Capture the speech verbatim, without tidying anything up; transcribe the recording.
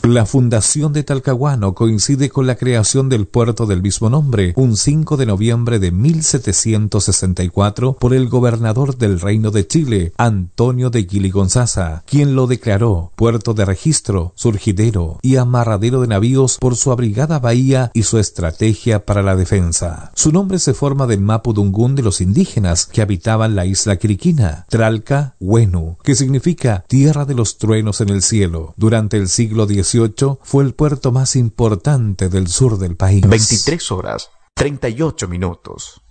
La fundación de Talcahuano coincide con la creación del puerto del mismo nombre, un cinco de noviembre de mil setecientos sesenta y cuatro, por el gobernador del Reino de Chile, Antonio de Guiligonzaza, quien lo declaró puerto de registro, surgidero y amarradero de navíos por su abrigada bahía y su estrategia para la defensa. Su nombre se forma del mapudungún de los indígenas que habitaban la isla Quiriquina, Tralca Huenu, que significa tierra de los truenos en el cielo. Durante el siglo dieciocho fue el puerto más importante del sur del país. veintitrés horas, treinta y ocho minutos.